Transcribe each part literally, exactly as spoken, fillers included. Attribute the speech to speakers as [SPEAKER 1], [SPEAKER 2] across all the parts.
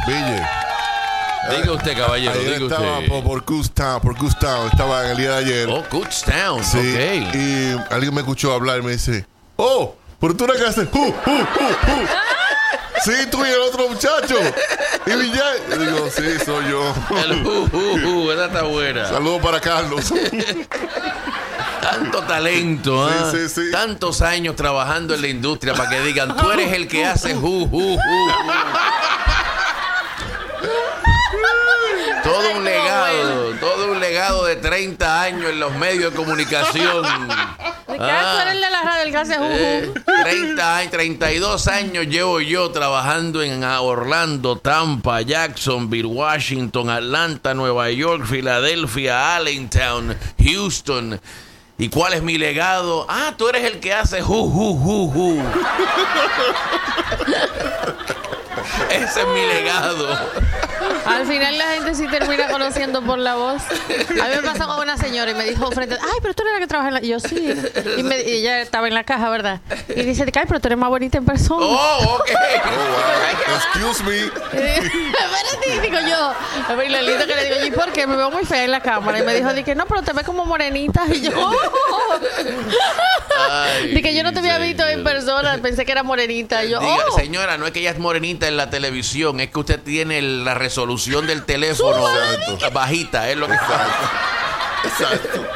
[SPEAKER 1] Ville.
[SPEAKER 2] Diga usted, caballero,
[SPEAKER 1] ayer
[SPEAKER 2] diga
[SPEAKER 1] estaba
[SPEAKER 2] usted.
[SPEAKER 1] por, por Kutztown, por Kutztown, estaba en el día de ayer.
[SPEAKER 2] Oh, Kutztown,
[SPEAKER 1] sí,
[SPEAKER 2] ok.
[SPEAKER 1] Y alguien me escuchó hablar y me dice, oh, pero tú eres que haces, uh, uh, uh, uh. Sí, tú y el otro muchacho. Y Villay. Yo digo, sí, soy yo.
[SPEAKER 2] El uh, uh, uh, esa está buena.
[SPEAKER 1] Saludos para Carlos.
[SPEAKER 2] Tanto talento, ¿eh?
[SPEAKER 1] Sí, sí, sí.
[SPEAKER 2] Tantos años trabajando en la industria para que digan, tú eres el que hace uh, uh, uh, uh. Todo un legado, todo un legado de treinta años en los medios de comunicación.
[SPEAKER 3] ¿De qué ah, eres de la radio del que hace juju?
[SPEAKER 2] Eh, treinta años, treinta y dos años llevo yo trabajando en Orlando, Tampa, Jacksonville, Washington, Atlanta, Nueva York, Filadelfia, Allentown, Houston. ¿Y cuál es mi legado? Ah, tú eres el que hace ju, ju, ju, ju. Ese es mi legado.
[SPEAKER 3] Al final la gente sí termina conociendo por la voz. A mí me pasó con una señora y me dijo frente, ay, pero tú eres la que trabaja en la... Y yo, sí. Y, me, y ella estaba en la caja, ¿verdad? Y dice, ay, pero tú eres más bonita en persona.
[SPEAKER 2] Oh, ok.
[SPEAKER 1] Oh, wow. Excuse me.
[SPEAKER 3] Espérate, digo yo. Y lo lindo que le digo, ¿y por qué? Me veo muy fea en la cámara. Y me dijo, dije, no, pero te ves como morenita. Y yo, oh. Dije, yo no te había
[SPEAKER 2] señor.
[SPEAKER 3] visto en persona. Pensé que era morenita. Y yo,
[SPEAKER 2] Diga,
[SPEAKER 3] oh.
[SPEAKER 2] señora, no es que ella es morenita en la televisión, es que usted tiene la resolución del teléfono
[SPEAKER 1] Exacto.
[SPEAKER 2] bajita, es lo que está.
[SPEAKER 1] Exacto.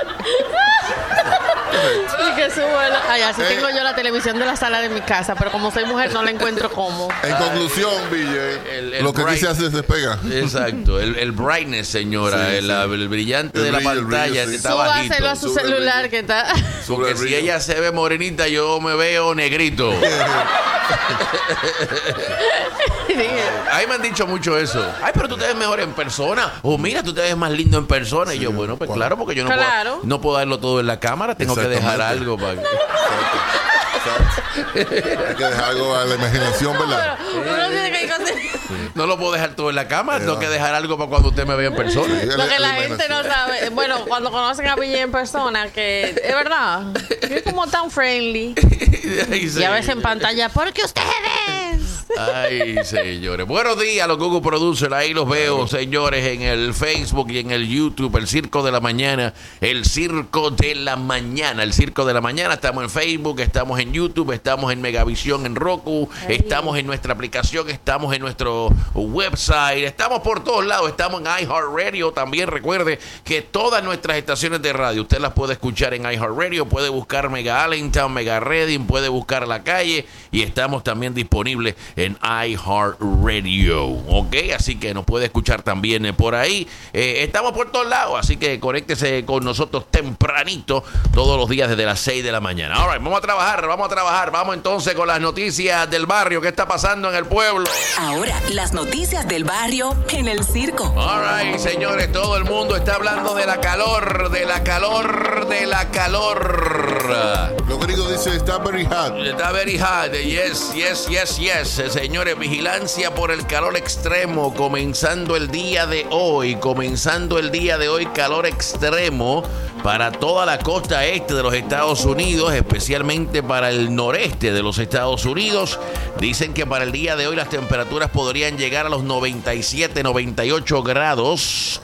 [SPEAKER 3] Y que suba la... Ay, así eh. tengo yo la televisión de la sala de mi casa, pero como soy mujer no la encuentro como.
[SPEAKER 1] En conclusión, Ville, el, el lo que bright... aquí se hace se despega.
[SPEAKER 2] Exacto, el, el brightness, señora, sí, el, sí. el brillante el de brillo, la pantalla brillo, sí. está bajito.
[SPEAKER 3] Súbaselo a su Sube celular que está.
[SPEAKER 2] Porque si ella se ve morenita, yo me veo negrito. Ahí me han dicho mucho eso. Ay, pero tú te ves mejor en persona. O mira, tú te ves más lindo en persona. Sí, y yo, bueno, pues claro, porque yo no,
[SPEAKER 3] claro.
[SPEAKER 2] puedo, no puedo darlo todo en la cámara. Tengo que dejar algo para que...
[SPEAKER 1] Hay que dejar algo a la imaginación, ¿verdad?
[SPEAKER 3] No, pero, uno tiene que hacer...
[SPEAKER 2] No lo puedo dejar todo en la cámara. Tengo que dejar algo para cuando usted me vea en persona.
[SPEAKER 3] Sí, lo que la gente no sabe, bueno, cuando conocen a Ville en persona, que es verdad, es como tan friendly. Y a veces en pantalla, porque ustedes.
[SPEAKER 2] Ay, señores. Buenos días, los Google Producers. Ahí los veo, señores, en el Facebook y en el YouTube. El Circo de la Mañana. El Circo de la Mañana. El Circo de la Mañana. Estamos en Facebook, estamos en YouTube, estamos en Megavisión, en Roku. Ay. Estamos en nuestra aplicación, estamos en nuestro website. Estamos por todos lados. Estamos en iHeartRadio. También recuerde que todas nuestras estaciones de radio, usted las puede escuchar en iHeartRadio. Puede buscar Mega Allentown, Mega Redding, puede buscar La Calle. Y estamos también disponibles en iHeartRadio, ¿ok? Así que nos puede escuchar también eh, por ahí. Eh, estamos por todos lados, así que conéctese con nosotros tempranito todos los días desde las seis de la mañana. All right, vamos a trabajar, vamos a trabajar. Vamos entonces con las noticias del barrio. ¿Qué está pasando en el pueblo?
[SPEAKER 4] Ahora, las noticias del barrio en el circo.
[SPEAKER 2] All right, señores, todo el mundo está hablando de la calor, de la calor, de la calor.
[SPEAKER 1] Los gringos dicen está very hot.
[SPEAKER 2] Está very hot, yes, yes, yes, yes. Señores, vigilancia por el calor extremo, comenzando el día de hoy, comenzando el día de hoy, calor extremo para toda la costa este de los Estados Unidos, especialmente para el noreste de los Estados Unidos. Dicen que para el día de hoy las temperaturas podrían llegar a los noventa y siete, noventa y ocho grados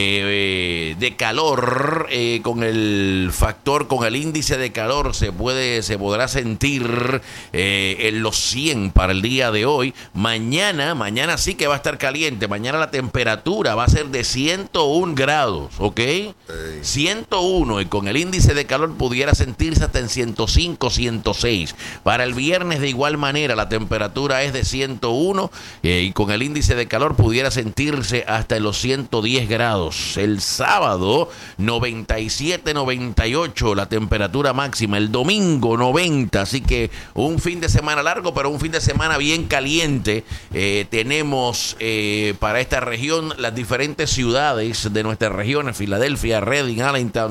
[SPEAKER 2] eh, de calor, eh, con el factor, con el índice de calor se puede, se podrá sentir eh, en los cien para el día de hoy. Mañana, mañana sí que va a estar caliente. Mañana la temperatura va a ser de ciento uno grados, ¿ok? Hey. ciento uno, y con el índice de calor pudiera sentirse hasta en ciento cinco, ciento seis. Para el viernes de igual manera la temperatura es de ciento uno eh, y con el índice de calor pudiera sentirse hasta en los ciento diez grados. El sábado noventa y siete, noventa y ocho la temperatura máxima. El domingo noventa, así que un fin de semana largo, pero un fin de semana bien caliente. Eh, tenemos eh, para esta región las diferentes ciudades de nuestra región, Filadelfia, Redding, Allentown,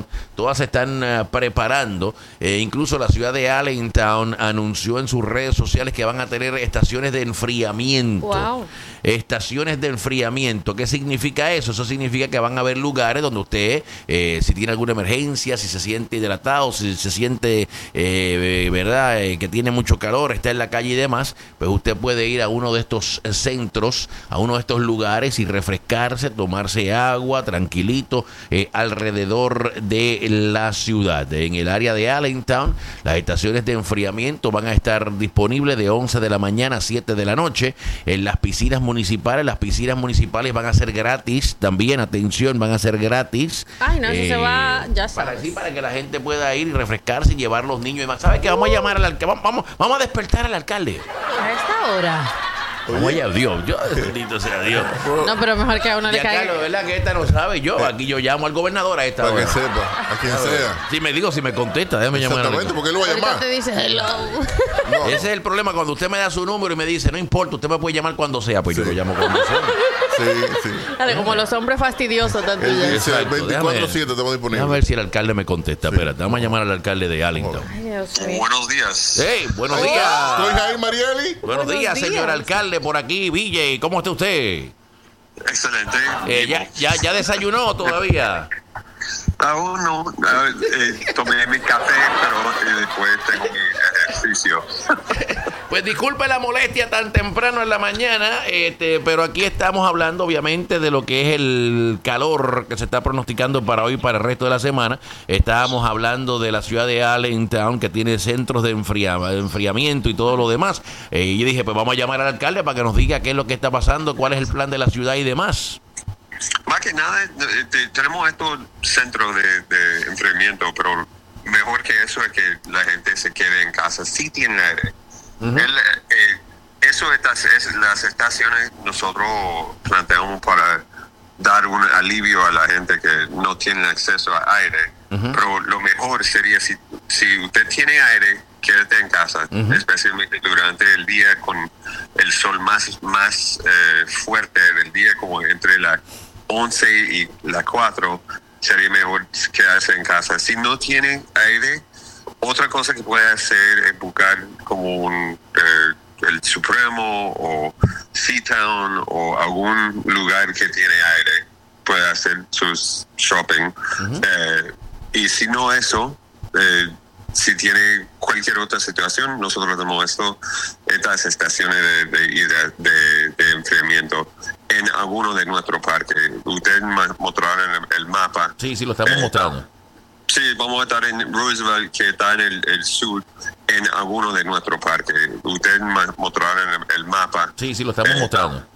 [SPEAKER 2] Allentown, todas se están uh, preparando. Eh, incluso la ciudad de Allentown anunció en sus redes sociales que van a tener estaciones de enfriamiento.
[SPEAKER 3] Wow.
[SPEAKER 2] Estaciones de enfriamiento. ¿Qué significa eso? Eso significa que van a haber lugares donde usted, eh, si tiene alguna emergencia, si se siente hidratado, si se siente, eh, verdad, eh, que tiene mucho calor, está en la calle y demás, pues usted puede ir a uno de estos centros, a uno de estos lugares y refrescarse, tomarse agua tranquilito eh, alrededor de la ciudad. En el área de Allentown, las estaciones de enfriamiento van a estar disponibles de once de la mañana a siete de la noche en las piscinas municipales. municipales, las piscinas municipales van a ser gratis, también, atención, van a ser gratis.
[SPEAKER 3] Ay, no,
[SPEAKER 2] eh,
[SPEAKER 3] si se va, ya sabes.
[SPEAKER 2] Para, sí, para que la gente pueda ir y refrescarse y llevar los niños y más. ¿Sabes qué? Vamos a llamar al alcalde, vamos, vamos, vamos a despertar al alcalde.
[SPEAKER 3] A esta hora.
[SPEAKER 2] Vamos allá, Dios, yo, bendito sea Dios.
[SPEAKER 3] No, pero mejor que a uno le
[SPEAKER 2] Ya,
[SPEAKER 3] caiga.
[SPEAKER 2] Carlos, ¿verdad que esta no sabe? Yo, aquí yo llamo al gobernador a esta
[SPEAKER 1] Para
[SPEAKER 2] hora.
[SPEAKER 1] que sepa, a quien sea.
[SPEAKER 2] Si me digo, si me contesta, déjame llamar.
[SPEAKER 1] Exactamente, porque él lo va a
[SPEAKER 3] Ahorita
[SPEAKER 1] llamar.
[SPEAKER 3] te dice hello.
[SPEAKER 1] No.
[SPEAKER 2] Ese es el problema, cuando usted me da su número y me dice, no importa, usted me puede llamar cuando sea, pues
[SPEAKER 1] Sí.
[SPEAKER 2] yo lo llamo cuando sea.
[SPEAKER 1] Sí, sí.
[SPEAKER 3] Dale, como los hombres fastidiosos tanto
[SPEAKER 1] Él
[SPEAKER 3] ya.
[SPEAKER 1] dice
[SPEAKER 2] Exacto,
[SPEAKER 1] veinticuatro siete estamos
[SPEAKER 2] Déjame
[SPEAKER 1] disponibles.
[SPEAKER 2] ver si el alcalde me contesta. Espérate, vamos a llamar al alcalde de Allentown.
[SPEAKER 3] Ay, Dios mío.
[SPEAKER 5] Buenos días.
[SPEAKER 2] Hey, buenos
[SPEAKER 1] Soy
[SPEAKER 2] días.
[SPEAKER 1] Jair Marieli.
[SPEAKER 2] Buenos
[SPEAKER 3] Buenos
[SPEAKER 2] días,
[SPEAKER 3] días.
[SPEAKER 2] señor alcalde, por aquí, Ville. ¿Cómo está usted?
[SPEAKER 5] Excelente.
[SPEAKER 2] Eh, ya, ya, ¿Ya desayunó todavía?
[SPEAKER 5] Aún no. Ah, eh, tomé mi café, pero eh, después tengo mi ejercicio.
[SPEAKER 2] Pues disculpe la molestia tan temprano en la mañana, este, pero aquí estamos hablando obviamente de lo que es el calor que se está pronosticando para hoy, para el resto de la semana. Estábamos hablando de la ciudad de Allentown, que tiene centros de, enfria- de enfriamiento y todo lo demás. Eh, y yo dije, pues vamos a llamar al alcalde para que nos diga qué es lo que está pasando, cuál es el plan de la ciudad y demás.
[SPEAKER 5] Más que nada, eh, te- tenemos estos centros de, de enfriamiento, pero mejor que eso es que la gente se quede en casa. Sí tiene aire.
[SPEAKER 2] Ujú.
[SPEAKER 5] El, eh, eso estas es, las estaciones nosotros planteamos para dar un alivio a la gente que no tiene acceso a aire.
[SPEAKER 2] Ujú.
[SPEAKER 5] Pero lo mejor sería si, si usted tiene aire, quédate en casa,
[SPEAKER 2] Ujú.
[SPEAKER 5] especialmente durante el día con el sol más, más eh, fuerte del día, como entre las once y las cuatro, sería mejor quedarse en casa. Si no tiene aire, otra cosa que puede hacer es buscar como un, eh, el Supremo o Seatown o algún lugar que tiene aire, puede hacer sus shopping.
[SPEAKER 2] Ujú.
[SPEAKER 5] Eh, y si no eso, eh, si tiene cualquier otra situación, nosotros tenemos esto, estas estaciones de, de, de, de, de enfriamiento en alguno de nuestros parques. Ustedes mostraron el, el mapa.
[SPEAKER 2] Sí, sí, lo estamos
[SPEAKER 5] Eh,
[SPEAKER 2] mostrando.
[SPEAKER 5] Sí, vamos a estar en Roosevelt, que está en el, el sur, en alguno de nuestros parques. Ustedes mostraron el, el mapa.
[SPEAKER 2] Sí, sí, lo estamos
[SPEAKER 5] Eh,
[SPEAKER 2] mostrando.